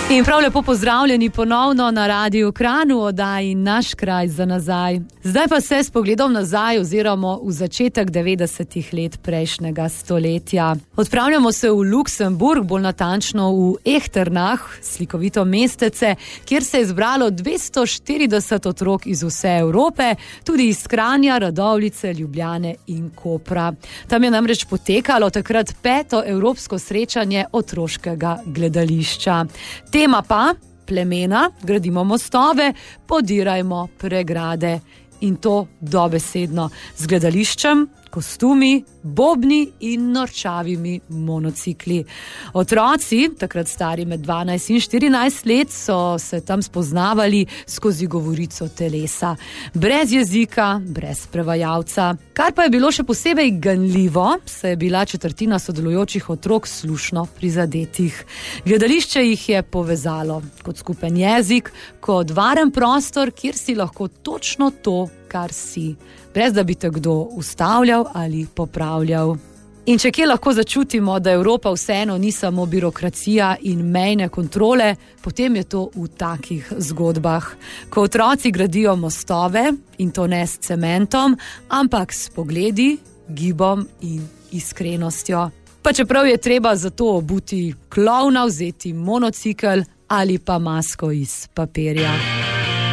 In prav lepo pozdravljeni ponovno na Radiu Kranj v oddaji Naš kraj za nazaj. Zdaj pa se s pogledom nazaj oziramo v začetek 90. let prejšnjega stoletja. Odpravljamo se v Luksemburg, bolj natančno v Echternach, slikovito mestece, kjer se je zbralo 240 otrok iz vse Evrope, tudi iz Kranja, Radovljice, Ljubljane in Kopra. Tam je namreč potekalo takrat 5. evropsko srečanje otroškega gledališča. Tema pa plemena, gradimo mostove, podirajmo pregrade. In to dobesedno z gledališčem, kostumi, bobni in norčavimi monocikli. Otroci, takrat stari med 12 in 14 let, so se tam spoznavali skozi govorico telesa. Brez jezika, brez prevajalca. Kar pa je bilo še posebej ganljivo, se je bila četrtina sodelujočih otrok slušno prizadetih. Gledališče jih je povezalo kot skupen jezik, kot varen prostor, kjer si lahko točno to, kar si, brez da bi te kdo ustavljal ali popravljal. In če kje lahko začutimo, da Evropa vseeno ni samo birokracija in mejne kontrole, potem je to v takih zgodbah. Ko otroci gradijo mostove, in to ne s cementom, ampak s pogledi, gibom in iskrenostjo. Pa čeprav je treba za to obuti klovna, vzeti monocikel ali pa masko iz papirja.